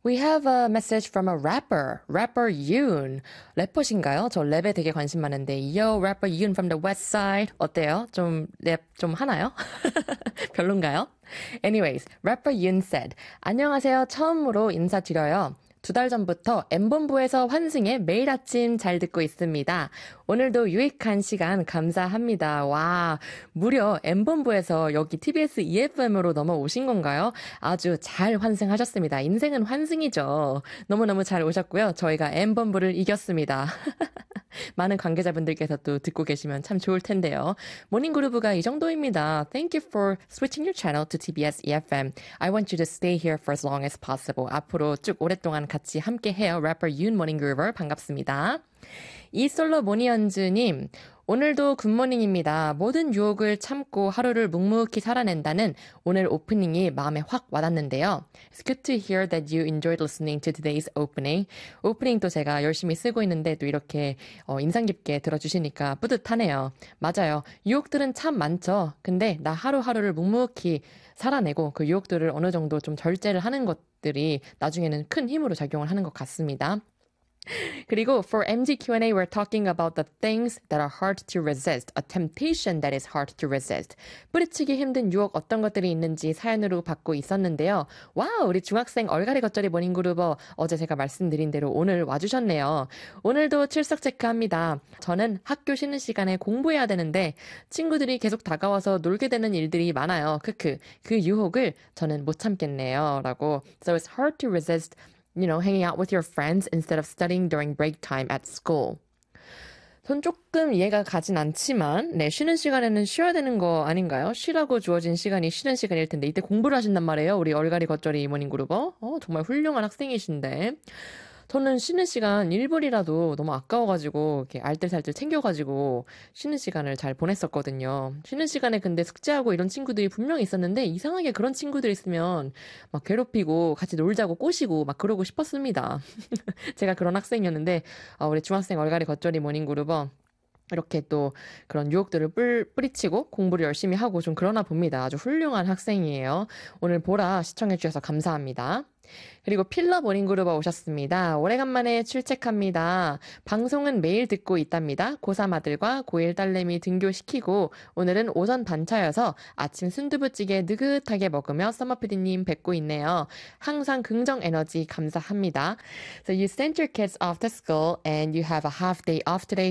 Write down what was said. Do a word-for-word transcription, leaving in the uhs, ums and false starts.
We have a message from a rapper, rapper Yoon. 래퍼신가요? 저 랩에 되게 관심 많은데. Yo, rapper Yoon from the west side. 어때요? 좀 랩 좀 하나요? 별론가요? Anyways, rapper Yoon said, 안녕하세요. 처음으로 인사드려요. 두 달 전부터 M본부에서 환승에 매일 아침 잘 듣고 있습니다. 오늘도 유익한 시간 감사합니다. 와, 무려 M본부에서 여기 티비에스 이에프엠으로 넘어오신 건가요? 아주 잘 환승하셨습니다. 인생은 환승이죠. 너무너무 잘 오셨고요. 저희가 M본부를 이겼습니다. 많은 관계자분들께서 또 듣고 계시면 참 좋을 텐데요. 모닝그루브가 이 정도입니다. Thank you for switching your channel to 티비에스 이에프엠. I want you to stay here for as long as possible. 앞으로 쭉 오랫동안 같이 함께 해요. 래퍼 윤 모닝그루버 반갑습니다. 이솔로 모니언즈님, 오늘도 굿모닝입니다. 모든 유혹을 참고 하루를 묵묵히 살아낸다는 오늘 오프닝이 마음에 확 와닿는데요. It's good to hear that you enjoyed listening to today's opening. 오프닝도 제가 열심히 쓰고 있는데 또 이렇게 어, 인상 깊게 들어주시니까 뿌듯하네요. 맞아요. 유혹들은 참 많죠. 근데 나 하루하루를 묵묵히 살아내고 그 유혹들을 어느 정도 좀 절제를 하는 것들이 나중에는 큰 힘으로 작용을 하는 것 같습니다. 그리고 for 엠지 Q and A, we're talking about the things that are hard to resist, a temptation that is hard to resist. 뿌리치기 힘든 유혹 어떤 것들이 있는지 사연으로 받고 있었는데요. 와우, 우리 중학생 얼갈이 겉절이 모닝그루버 어제 제가 말씀드린 대로 오늘 와주셨네요. 오늘도 출석 체크합니다. 저는 학교 쉬는 시간에 공부해야 되는데 친구들이 계속 다가와서 놀게 되는 일들이 많아요. 크크, 그 유혹을 저는 못 참겠네요. 라고. So it's hard to resist you know, hanging out with your friends instead of studying during break time at school. 전 조금 이해가 가진 않지만 네, 쉬는 시간에는 쉬어야 되는 거 아닌가요? 쉬라고 주어진 시간이 쉬는 시간일 텐데 이때 공부를 하신단 말이에요. 우리 얼갈이 겉절이 이모닝 그루버. 어, 정말 훌륭한 학생이신데. 저는 쉬는 시간 일 분이라도 너무 아까워가지고 이렇게 알뜰살뜰 챙겨가지고 쉬는 시간을 잘 보냈었거든요. 쉬는 시간에 근데 숙제하고 이런 친구들이 분명히 있었는데 이상하게 그런 친구들 있으면 막 괴롭히고 같이 놀자고 꼬시고 막 그러고 싶었습니다. 제가 그런 학생이었는데 어, 우리 중학생 얼갈이 겉절이 모닝그루버 이렇게 또 그런 유혹들을 뿌, 뿌리치고 공부를 열심히 하고 좀 그러나 봅니다. 아주 훌륭한 학생이에요. 오늘 보라 시청해주셔서 감사합니다. 그리고 필러 모닝그루버 오셨습니다. 오래간만에 출첵합니다. 방송은 매일 듣고 있답니다. 고삼 아들과 고일 딸내미 등교시키고 오늘은 오전 반차여서 아침 순두부찌개 느긋하게 먹으며 서머피디님 뵙고 있네요. 항상 긍정 에너지 감사합니다. So you sent your kids off to school and you have a half day off today